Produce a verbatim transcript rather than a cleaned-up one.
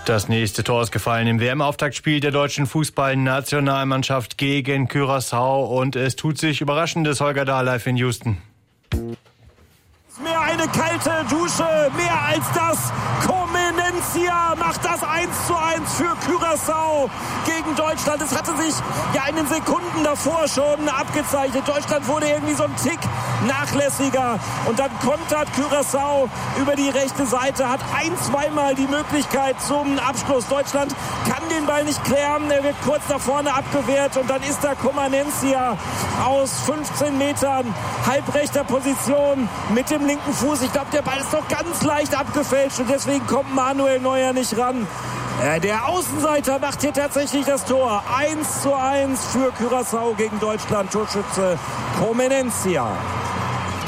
Das nächste Tor ist gefallen im W M-Auftaktspiel der deutschen Fußballnationalmannschaft gegen Curaçao und es tut sich Überraschendes. Holger Dahl live in Houston. Mehr eine kalte Dusche, mehr als das. Comenencia macht das eins zu eins für Curaçao gegen Deutschland. Es hatte sich ja in den Sekunden davor schon abgezeichnet. Deutschland wurde irgendwie so ein Tick nachlässiger und dann kontert Curaçao über die rechte Seite, hat ein-, zweimal die Möglichkeit zum Abschluss. Deutschland kann den Ball nicht klären, er wird kurz nach vorne abgewehrt und dann ist da Comenencia aus fünfzehn Metern halbrechter Position mit dem linken Fuß. Ich glaube, der Ball ist doch ganz leicht abgefälscht und deswegen kommt Manuel Neuer nicht ran. Äh, der Außenseiter macht hier tatsächlich das Tor. eins zu eins für Curaçao gegen Deutschland. Torschütze Comenencia.